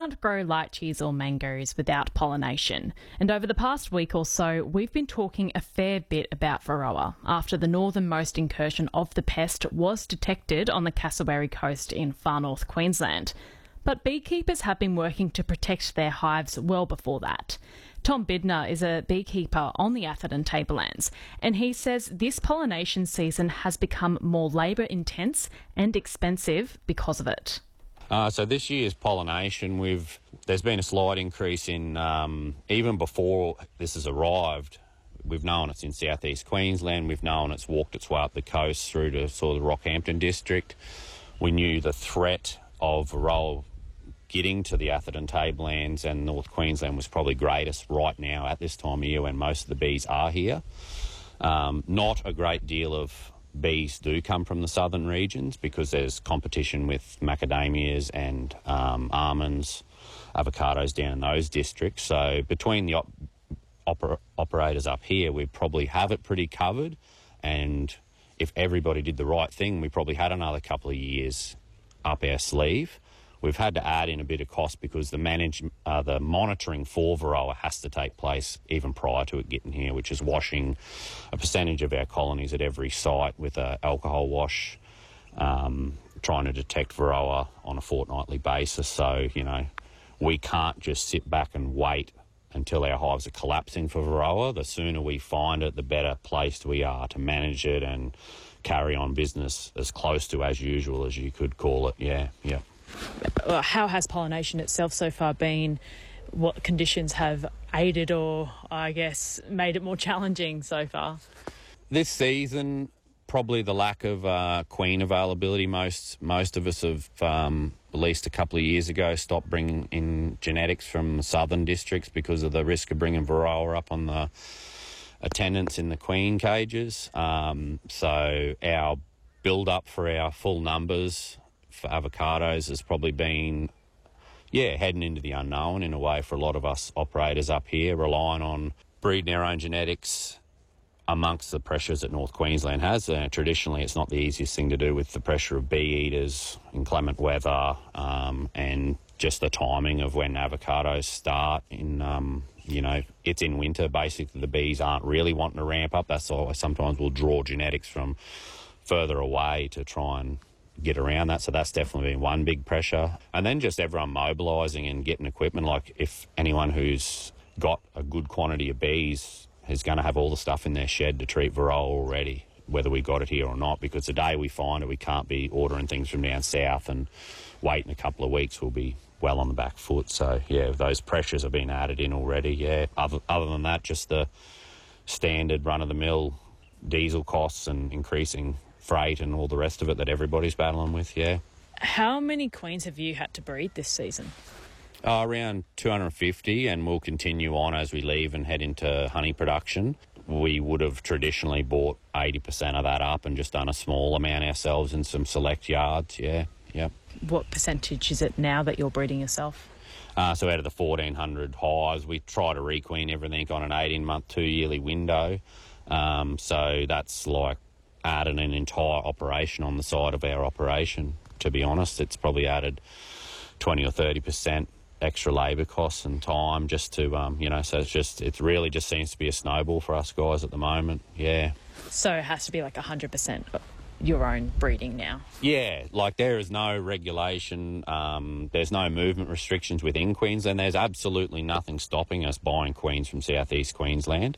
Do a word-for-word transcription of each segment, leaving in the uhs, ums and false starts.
can't grow lychees or mangoes without pollination, and over the past week or so we've been talking a fair bit about Varroa after the northernmost incursion of the pest was detected on the Cassowary coast in far north Queensland. But beekeepers have been working to protect their hives well before that. Tom Bidner is a beekeeper on the Atherton Tablelands, and he says this pollination season has become more labour intense and expensive because of it. Uh, so this year's pollination, we've there's been a slight increase in, um, even before this has arrived, we've known it's in southeast Queensland, we've known it's walked its way up the coast through to sort of the Rockhampton district. We knew the threat of Varroa getting to the Atherton Tablelands and North Queensland was probably greatest right now at this time of year when most of the bees are here. Um, not a great deal of bees do come from the southern regions because there's competition with macadamias and um, almonds, avocados down in those districts. So between the op- oper- operators up here, we probably have it pretty covered, and if everybody did the right thing, we probably had another couple of years up our sleeve. We've had to add in a bit of cost because the manage, uh, the monitoring for Varroa has to take place even prior to it getting here, which is washing a percentage of our colonies at every site with an alcohol wash, um, trying to detect Varroa on a fortnightly basis. So, you know, we can't just sit back and wait until our hives are collapsing for Varroa. The sooner we find it, the better placed we are to manage it and carry on business as close to as usual as you could call it. Yeah, yeah. How has pollination itself so far been? What conditions have aided or, I guess, made it more challenging so far? This season, probably the lack of uh, queen availability. Most most of us have, um, at least a couple of years ago, stopped bringing in genetics from southern districts because of the risk of bringing Varroa up on the attendants in the queen cages. Um, so our build-up for our full numbers for avocados has probably been, yeah, heading into the unknown in a way for a lot of us operators up here, relying on breeding our own genetics amongst the pressures that North Queensland has. Uh, traditionally, it's not the easiest thing to do with the pressure of bee eaters, inclement weather, um, and just the timing of when avocados start in, um, you know, it's in winter. Basically, the bees aren't really wanting to ramp up. That's why sometimes we'll draw genetics from further away to try and get around that. So that's definitely been one big pressure. And then just everyone mobilising and getting equipment. Like if anyone who's got a good quantity of bees is going to have all the stuff in their shed to treat Varroa already, whether we got it here or not, because the day we find it, we can't be ordering things from down south and waiting a couple of weeks. We'll be well on the back foot. So, yeah, those pressures have been added in already, yeah. Other, other than that, just the standard run-of-the-mill diesel costs and increasing freight and all the rest of it that everybody's battling with, yeah. How many queens have you had to breed this season? Uh, around two hundred fifty, and we'll continue on as we leave and head into honey production. We would have traditionally bought eighty percent of that up and just done a small amount ourselves in some select yards, yeah, yeah. What percentage is it now that you're breeding yourself? Uh, so out of the fourteen hundred hives, we try to requeen everything on an eighteen-month, two-yearly window. Um, so that's like added an entire operation on the side of our operation, to be honest. It's probably added twenty or thirty percent extra labour costs and time just to, um, you know, so it's just, it really just seems to be a snowball for us guys at the moment, yeah. So it has to be like one hundred percent your own breeding now? Yeah, like there is no regulation, um, there's no movement restrictions within Queensland. There's absolutely nothing stopping us buying queens from southeast Queensland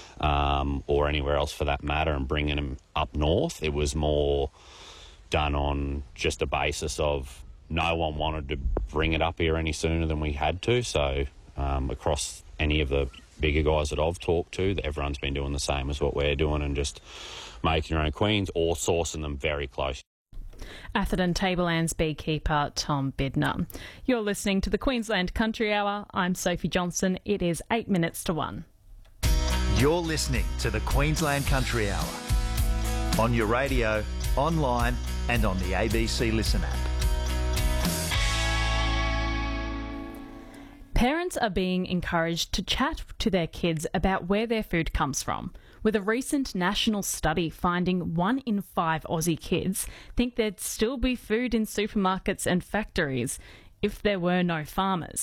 um, or anywhere else for that matter and bringing them up north. It was more done on just a basis of no one wanted to bring it up here any sooner than we had to. So um, across any of the bigger guys that I've talked to, everyone's been doing the same as what we're doing and just making your own queens or sourcing them very close. Atherton Tablelands beekeeper Tom Bidner. You're listening to the Queensland Country Hour. I'm Sophie Johnson. It is eight minutes to one. You're listening to the Queensland Country Hour on your radio, online and on the A B C Listen app. Parents are being encouraged to chat to their kids about where their food comes from, with a recent national study finding one in five Aussie kids think there'd still be food in supermarkets and factories if there were no farmers.